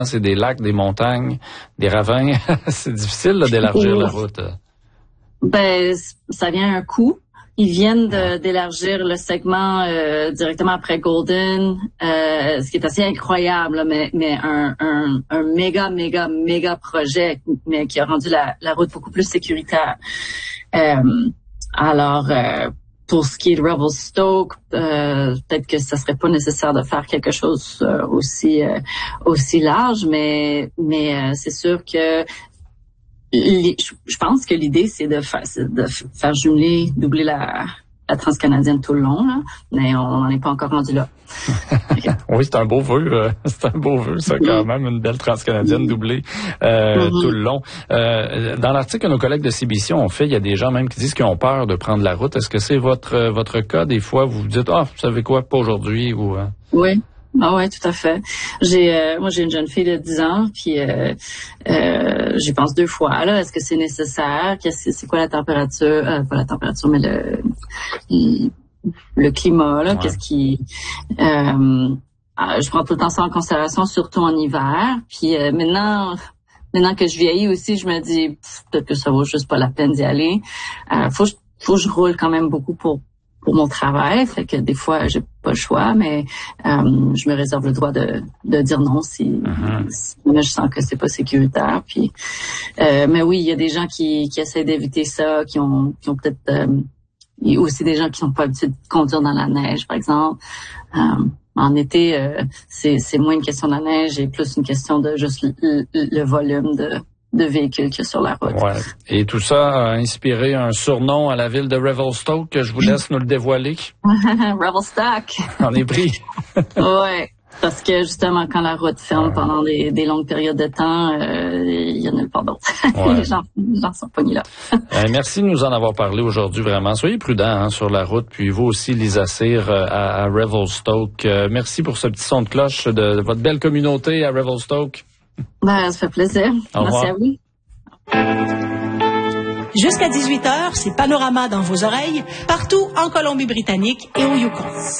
c'est des lacs, des montagnes, des ravins. C'est difficile là, d'élargir la route. Ben, ça vient à un coût. Ils viennent d'élargir le segment directement après Golden, ce qui est assez incroyable, là, mais un méga projet, mais qui a rendu la route beaucoup plus sécuritaire. Pour ce qui est de Revelstoke, peut-être que ça serait pas nécessaire de faire quelque chose aussi large, mais c'est sûr que je pense que l'idée c'est de faire doubler la transcanadienne tout le long, là, mais on n'en est pas encore rendu là. Oui, c'est un beau vœu, ça, quand même, une belle transcanadienne doublée tout le long. Dans l'article que nos collègues de CBC ont fait, il y a des gens même qui disent qu'ils ont peur de prendre la route. Est-ce que c'est votre cas? Des fois, vous vous dites, vous savez quoi, pas aujourd'hui, ou... Oui. Ah ouais, tout à fait. Moi j'ai une jeune fille de 10 ans, puis j'y pense 2 fois. Là, est-ce que c'est nécessaire? C'est quoi la température? Pas la température, mais le climat, là. Ouais. Qu'est-ce qui... je prends tout le temps ça en considération, surtout en hiver. Puis maintenant que je vieillis aussi, je me dis peut-être que ça vaut juste pas la peine d'y aller. Faut que je roule quand même beaucoup pour mon travail, fait que des fois j'ai pas le choix, mais je me réserve le droit de dire non si je sens que c'est pas sécuritaire. Puis mais oui, il y a des gens qui essaient d'éviter ça, qui ont peut-être il y a aussi des gens qui sont pas habitués de conduire dans la neige, par exemple. En été, c'est moins une question de la neige et plus une question de juste le volume de véhicules qu'il y a sur la route. Ouais. Et tout ça a inspiré un surnom à la ville de Revelstoke que je vous laisse nous le dévoiler. Revelstoke. On est pris. Ouais. Parce que justement, quand la route ferme pendant des longues périodes de temps, il y en a nulle part d'autre. Ouais. Les gens sont pognés là. Merci de nous en avoir parlé aujourd'hui, vraiment. Soyez prudents sur la route, puis vous aussi, Lisa Cyr, à Revelstoke. Merci pour ce petit son de cloche de votre belle communauté à Revelstoke. Ça fait plaisir. Merci à vous. Jusqu'à 18h, c'est Panorama dans vos oreilles, partout en Colombie-Britannique et au Yukon.